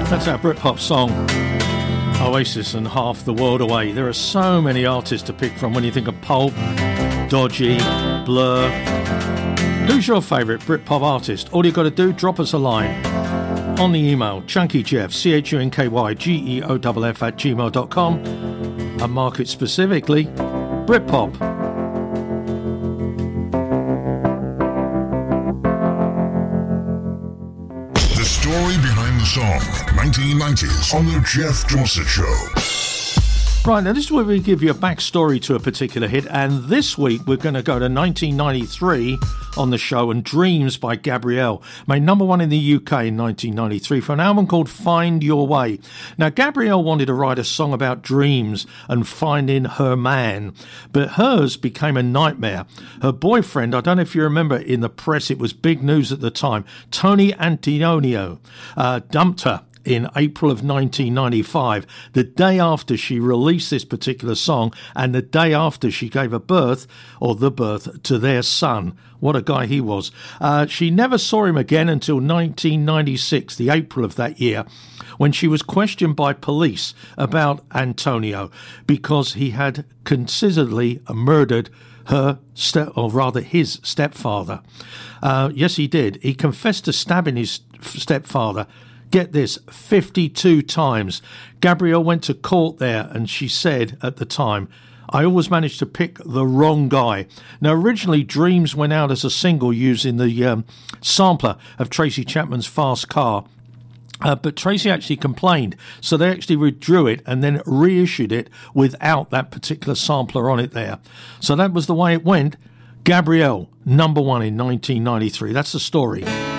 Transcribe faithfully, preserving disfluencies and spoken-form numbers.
That's our Britpop song, Oasis and Half the World Away. There are so many artists to pick from when you think of Pulp, Dodgy, Blur. Who's your favourite Britpop artist? All you've got to do, drop us a line on the email, chunkyjeff, C H U N K Y G E O F F at gmail dot com, and mark it specifically Britpop. The story behind the song, nineteen nineties, on the Jeff Dorset Show. Right, now this is where we give you a backstory to a particular hit, and this week we're going to go to nineteen ninety-three on the show, and Dreams by Gabrielle made number one in the U K in nineteen ninety-three for an album called Find Your Way. Now, Gabrielle wanted to write a song about dreams and finding her man, but hers became a nightmare. Her boyfriend, I don't know if you remember in the press, it was big news at the time, Tony Antonio, uh, dumped her in April of nineteen ninety-five, the day after she released this particular song and the day after she gave a birth, or the birth, to their son. What a guy he was. Uh, she never saw him again until nineteen ninety-six, the April of that year, when she was questioned by police about Antonio because he had considerately murdered her step, or rather his stepfather. Uh, yes, he did. He confessed to stabbing his stepfather, get this, fifty-two times. Gabrielle went to court there and she said at the time, I always managed to pick the wrong guy. Now, originally, Dreams went out as a single using the um, sampler of Tracy Chapman's Fast Car. Uh, but Tracy actually complained, so they actually withdrew it and then reissued it without that particular sampler on it there. So that was the way it went. Gabrielle, number one in nineteen ninety-three. That's the story.